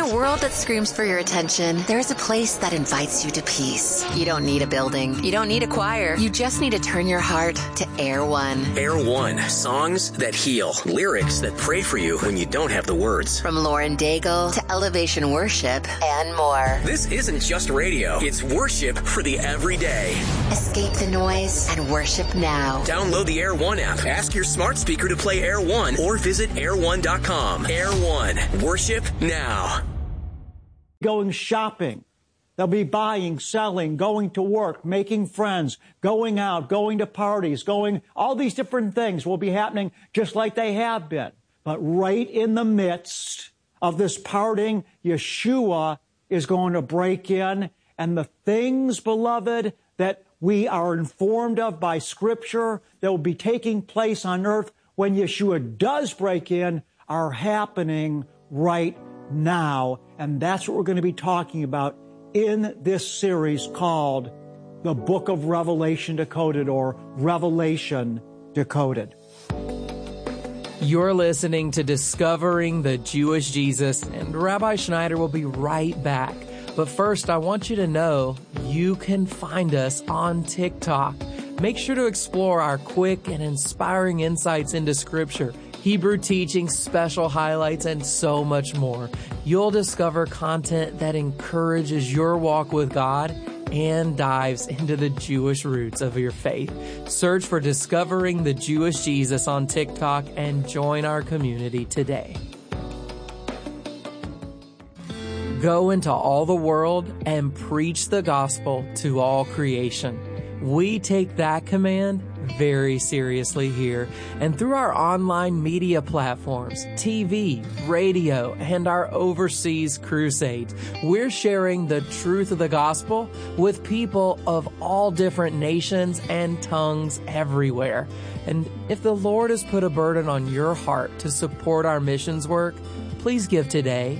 a world that screams for your attention, there's a place that invites you to peace. You don't need a building. You don't need a choir. You just need to turn your heart to Air One. Air One. Songs that heal. Lyrics that pray for you when you don't have the words. From Lauren Daigle to Elevation Worship and more. This isn't just radio. It's worship for the everyday. Escape the noise and worship now. Download the Air One app. Ask your smart speaker to play Air One or visit air1.com. Air One. Worship now. Going shopping. They'll be buying, selling, going to work, making friends, going out, going to parties, all these different things will be happening just like they have been. But right in the midst of this parting, Yeshua is going to break in, and the things, beloved, that we are informed of by Scripture that will be taking place on earth when Yeshua does break in are happening right now. And that's what we're going to be talking about in this series called The Book of Revelation Decoded, or Revelation Decoded. You're listening to Discovering the Jewish Jesus, and Rabbi Schneider will be right back. But first, I want you to know you can find us on TikTok. Make sure to explore our quick and inspiring insights into Scripture, Hebrew teaching, special highlights, and so much more. You'll discover content that encourages your walk with God and dives into the Jewish roots of your faith. Search for Discovering the Jewish Jesus on TikTok and join our community today. Go into all the world and preach the gospel to all creation. We take that command very seriously here, and through our online media platforms, TV, radio, and our overseas crusades, we're sharing the truth of the gospel with people of all different nations and tongues everywhere. And if the Lord has put a burden on your heart to support our missions work, please give today.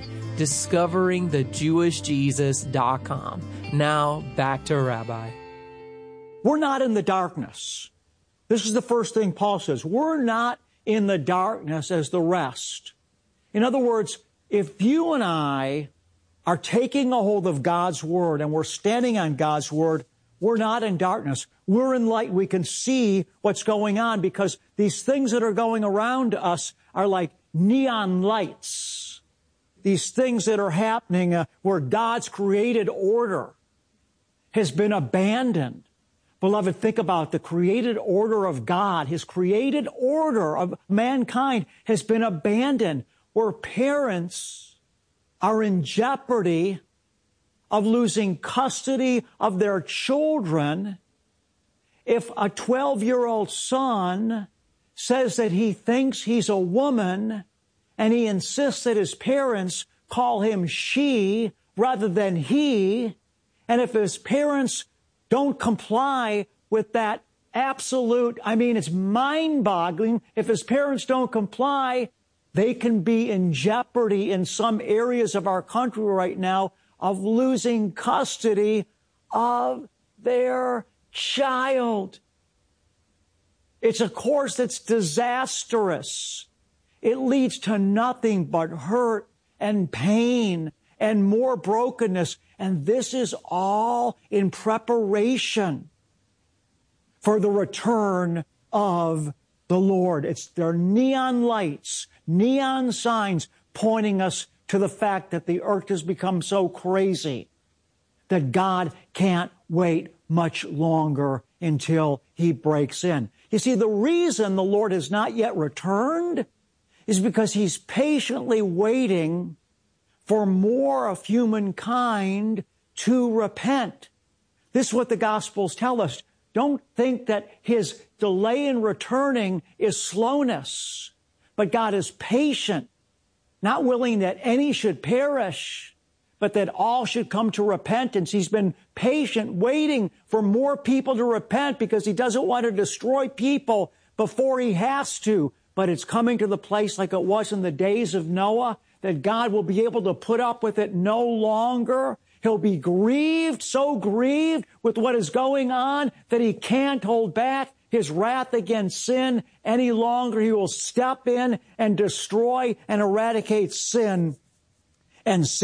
DiscoveringTheJewishJesus.com. Now back to Rabbi. We're not in the darkness. This is the first thing Paul says. We're not in the darkness as the rest. In other words, if you and I are taking a hold of God's Word and we're standing on God's Word, we're not in darkness. We're in light. We can see what's going on because these things that are going around us are like neon lights. These things that are happening where God's created order has been abandoned. Beloved, think about the created order of God. His created order of mankind has been abandoned, where parents are in jeopardy of losing custody of their children if a 12-year-old son says that he thinks he's a woman and he insists that his parents call him she rather than he, and if his parents don't comply with that absolute, it's mind-boggling. If his parents don't comply, they can be in jeopardy in some areas of our country right now of losing custody of their child. It's a course that's disastrous. It leads to nothing but hurt and pain and more brokenness. And this is all in preparation for the return of the Lord. There are neon lights, neon signs pointing us to the fact that the earth has become so crazy that God can't wait much longer until He breaks in. You see, the reason the Lord has not yet returned is because He's patiently waiting for more of humankind to repent. This is what the Gospels tell us. Don't think that His delay in returning is slowness, but God is patient, not willing that any should perish, but that all should come to repentance. He's been patient, waiting for more people to repent because He doesn't want to destroy people before He has to. But it's coming to the place like it was in the days of Noah, that God will be able to put up with it no longer. He'll be grieved, so grieved with what is going on that He can't hold back His wrath against sin any longer. He will step in and destroy and eradicate sin. And sin